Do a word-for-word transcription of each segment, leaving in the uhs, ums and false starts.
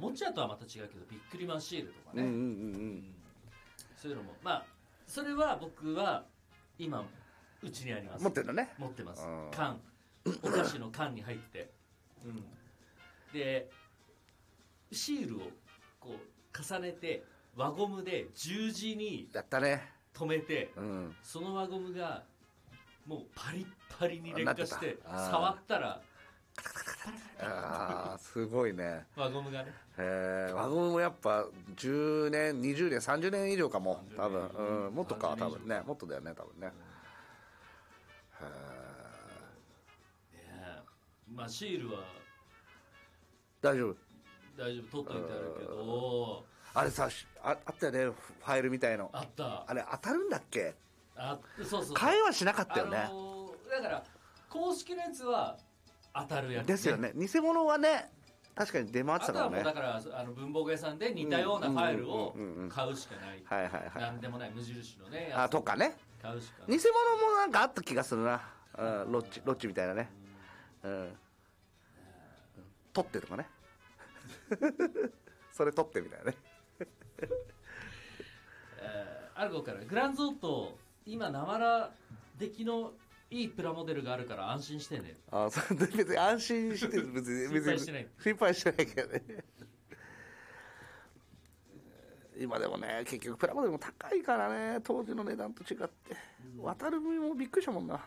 おもちゃとはまた違うけどビックリマンシールとかね、 うんうんうんうんうんそういうのもまあそれは僕は今うちにあります。 持ってるのね。 持ってますうん缶お菓子の缶に入って、うん、でシールをこう重ねて輪ゴムで十字にやったね。 留めて、 うん、 その輪ゴムがもうパリッパリに劣化してなってた触ったらああすごいね。 輪ゴムがねえー、輪ゴムもやっぱじゅうねんにじゅうねんさんじゅうねん以上かも多分、うん、もっとか多分ねもっとだよね多分ね、うん、へえまあシールは大丈夫大丈夫取っといてあるけどあれさああったよねファイルみたいのあったあれ当たるんだっけ。 あそうそう会話しなかったよね、 あのー、だから公式のやつは当たるやつ、ね、 ですよね。偽物はね確かに出回ってたからね。 あとはもうだからあの文房具屋さんで似たようなファイルを買うしかない、 はいはいはい、 なんでもない無印のねあとかね買うしかない。 偽物もなんかあった気がするな、うん、ロッチロッチみたいなね、うん、取ってとかねそれ取ってみたいなねえー、アルゴからグランゾート今なまら出来のいいプラモデルがあるから安心してね。 あそう別に安心して別に心配してない心配してないけどね今でもね結局プラモデルも高いからね当時の値段と違って、うん、渡る身もびっくりしたもんな、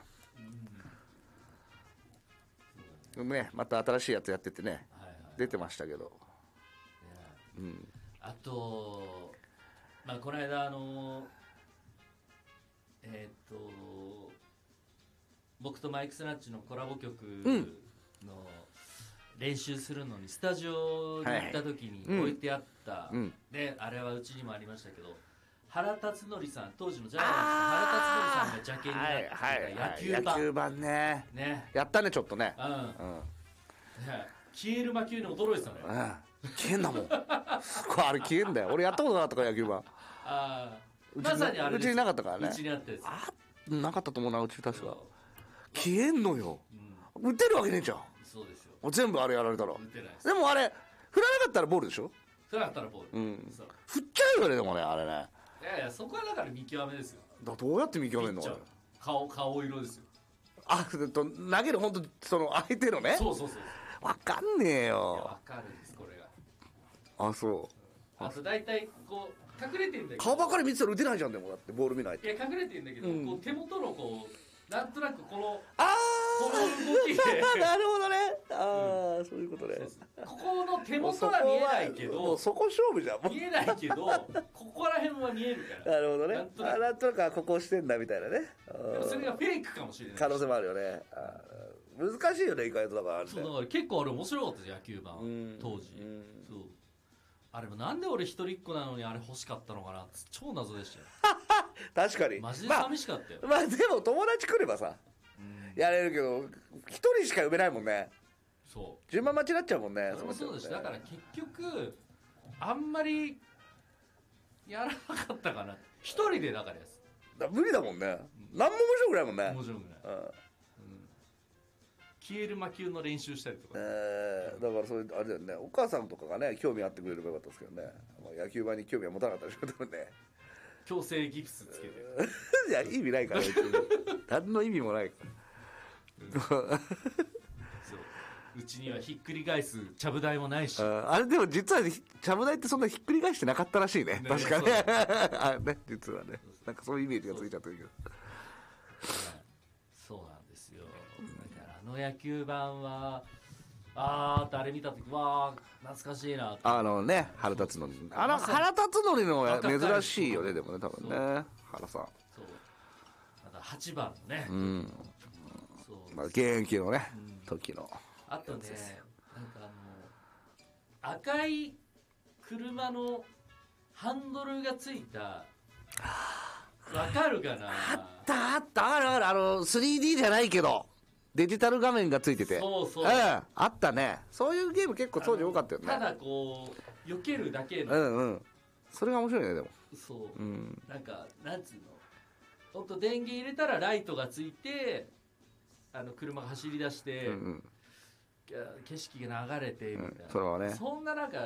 うん、ねまた新しいやつやっててね、はいはい、出てましたけど、 うん、あとまあこの間あのえっ、ー、と僕とマイクスナッチのコラボ曲の練習するのにスタジオに行った時に置いてあった、はいうん、であれはうちにもありましたけど原辰徳さん当時のジャイアンツの原辰徳さんがジャケになってた、はいはい、野球盤、 野球盤 ね, ねやったねちょっとね、うんうん、 消える魔球に驚いてたのよ、 うん、消えんだもんあれ消えんだよ俺やったことなかったから野球盤あまさにあれうちになかったからねうちにあったやつあなかったと思うなうち確か消えんのよ、うん、打てるわけねえじゃん。 そうですよ全部あれやられたら打てないです。 でもあれ振らなかったらボールでしょ。 振らなかったらボール、うん、 そう振っちゃうよねでもねあれね。 いやいやそこはだから見極めですよ。 だどうやって見極めるの。 顔顔色ですよ。 あと投げる本当その相手のね。 そうそうそう分かんねえよ。 分かるんですこれが。 あそうあと大体こう隠れてるんだけど顔ばかり見てたら打てないじゃんでもだってボール見ないと。 いや隠れてるんだけど、うん、こう手元のこうなんとなくこのあこの動きでなるほどねああ、うん、そういうことね。 そうそうここの手元は見えないけどもうそこ勝負じゃん。 見えないけどここら辺は見えるからなるほどね。 なんとなくあなんとなくここ押してんだみたいなね。 でもそれがフェイクかもしれない可能性もあるよね。あ難しいよね意外とだからあれ、ね、 そうだから結構あれ面白かったです野球盤当時そうあれもなんで俺一人っ子なのにあれ欲しかったのかなって超謎でしたよ確かにマジで寂しかったよ、 まあ、まあでも友達来ればさ、うん、やれるけど一人しか呼べないもんね。 そう順番待ちになっちゃうもんね。 それもそうです、ね、だから結局あんまりやらなかったかな一人でだからですだ無理だもんね、うん、何も面白くないもんね。 面白くない、うんうん、消える魔球の練習したりとか、 えー、だからそれあれだよねお母さんとかがね興味あってくれればよかったですけどね、まあ、野球盤に興味は持たなかったでしょ多分ね。 強制ギプスつけていや意味ないから何の意味もないから、うん、そううちにはひっくり返すちゃぶ台もないしあ, あれでも実はちゃぶ台ってそんなひっくり返してなかったらしい ね, ね確かねあね実はねなんかそういうイメージがついちゃってるけどそうなんですよ。だからあの野球盤はあーってあれ見た時わー懐かしいなあのね原辰徳あの原辰徳の珍しいよねでもね多分ね原さんそうだからはちばんのね、 うんそうまあ、現役のね、うん、時のあとねなんかあの赤い車のハンドルがついたわかるかな。 あったあったあるあるあの スリーディー じゃないけどデジタル画面がついててそうそう、 うん、あったね。そういうゲーム結構当時多かったよね。 ただこう避けるだけのうんうんそれが面白いねでもそう、 うん、 なんかなんつうのほんと電源入れたらライトがついてあの車が走り出して、うんうん、景色が流れてみたいな、 うん、それはねそんな中